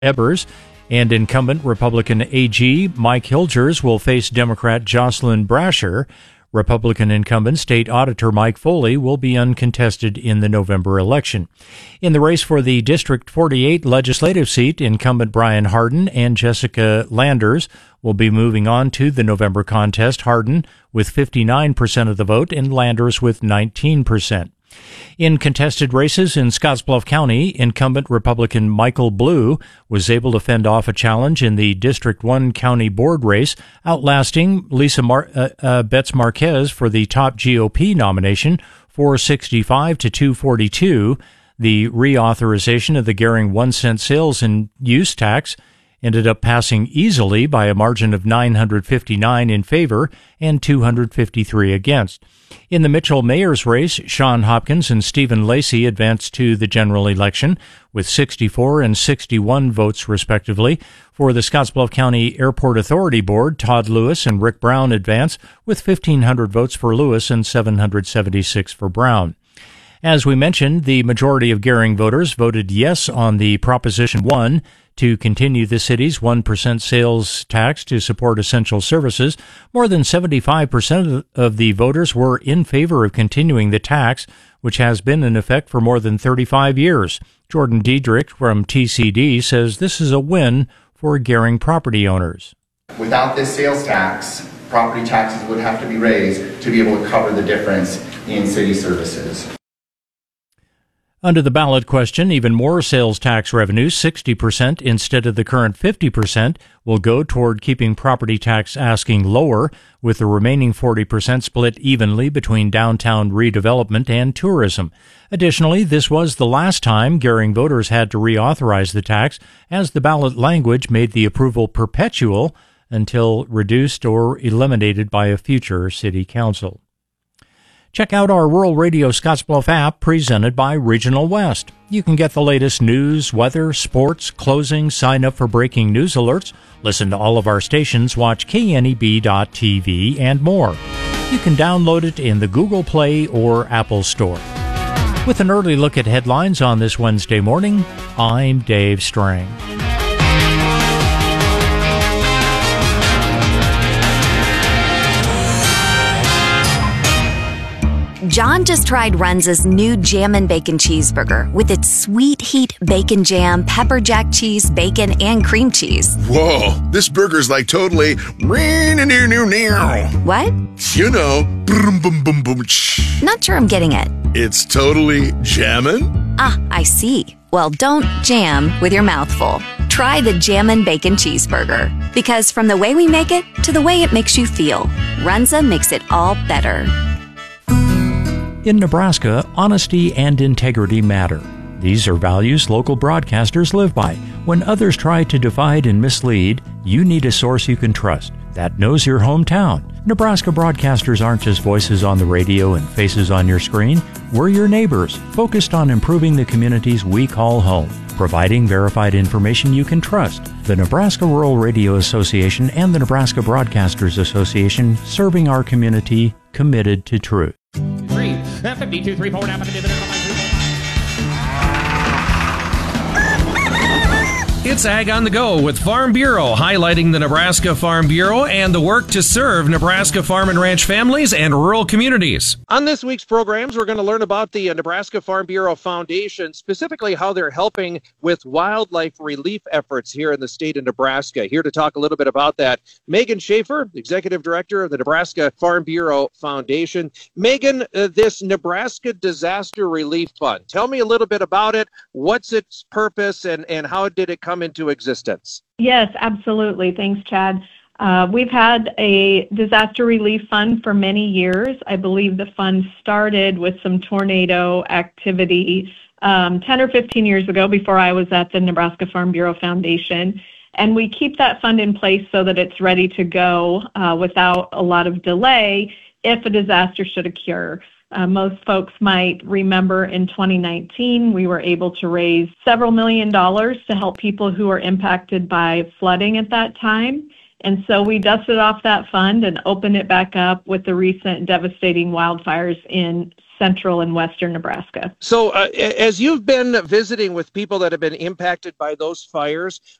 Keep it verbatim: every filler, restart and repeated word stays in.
Ebers, and incumbent Republican A G Mike Hilgers will face Democrat Jocelyn Brasher. Republican incumbent State Auditor Mike Foley will be uncontested in the November election. In the race for the District forty-eight legislative seat, incumbent Brian Hardin and Jessica Landers will be moving on to the November contest, Hardin with fifty-nine percent of the vote and Landers with nineteen percent. In contested races in Scottsbluff County, incumbent Republican Michael Blue was able to fend off a challenge in the District one County Board race, outlasting Lisa Mar- uh, uh, Betts Marquez for the top G O P nomination, four sixty-five to two forty-two. The reauthorization of the Gering one cent sales and use tax ended up passing easily by a margin of nine hundred fifty-nine in favor and two hundred fifty-three against. In the Mitchell mayor's race, Sean Hopkins and Stephen Lacey advanced to the general election with sixty-four and sixty-one votes respectively. For the Scottsbluff County Airport Authority Board, Todd Lewis and Rick Brown advanced with fifteen hundred votes for Lewis and seven hundred seventy-six for Brown. As we mentioned, the majority of Gering voters voted yes on the Proposition one to continue the city's one percent sales tax to support essential services. More than seventy-five percent of the voters were in favor of continuing the tax, which has been in effect for more than thirty-five years. Jordan Diedrich from T C D says this is a win for Gering property owners. Without this sales tax, property taxes would have to be raised to be able to cover the difference in city services. Under the ballot question, even more sales tax revenue, sixty percent instead of the current fifty percent, will go toward keeping property tax asking lower, with the remaining forty percent split evenly between downtown redevelopment and tourism. Additionally, this was the last time Gering voters had to reauthorize the tax, as the ballot language made the approval perpetual until reduced or eliminated by a future city council. Check out our Rural Radio Scottsbluff app presented by Regional West. You can get the latest news, weather, sports, closing, sign up for breaking news alerts, listen to all of our stations, watch K N E B dot T V, and more. You can download it in the Google Play or Apple Store. With an early look at headlines on this Wednesday morning, I'm Dave Strang. John just tried Runza's new Jammin' Bacon Cheeseburger with its sweet heat bacon jam, pepper jack cheese, bacon, and cream cheese. Whoa, this burger's like totally... What? You know, not sure I'm getting it. It's totally jammin'? Ah, I see. Well, don't jam with your mouth full. Try the Jammin' Bacon Cheeseburger. Because from the way we make it to the way it makes you feel, Runza makes it all better. In Nebraska, honesty and integrity matter. These are values local broadcasters live by. When others try to divide and mislead, you need a source you can trust that knows your hometown. Nebraska broadcasters aren't just voices on the radio and faces on your screen. We're your neighbors, focused on improving the communities we call home, providing verified information you can trust. The Nebraska Rural Radio Association and the Nebraska Broadcasters Association, serving our community, committed to truth. Three, fifty-two, three, four, nine, It's Ag on the Go with Farm Bureau, highlighting the Nebraska Farm Bureau and the work to serve Nebraska farm and ranch families and rural communities. On this week's programs, we're going to learn about the Nebraska Farm Bureau Foundation, specifically how they're helping with wildlife relief efforts here in the state of Nebraska. Here to talk a little bit about that, Megan Schaefer, Executive Director of the Nebraska Farm Bureau Foundation. Megan, uh, this Nebraska Disaster Relief Fund, tell me a little bit about it. What's its purpose and, and how did it come into existence? Yes, absolutely. Thanks, Chad. Uh, we've had a disaster relief fund for many years. I believe the fund started with some tornado activity um, ten or fifteen years ago, before I was at the Nebraska Farm Bureau Foundation. And we keep that fund in place so that it's ready to go uh, without a lot of delay if a disaster should occur. Uh, most folks might remember in twenty nineteen, we were able to raise several million dollars to help people who were impacted by flooding at that time. And so we dusted off that fund and opened it back up with the recent devastating wildfires in central and western Nebraska. So uh, as you've been visiting with people that have been impacted by those fires,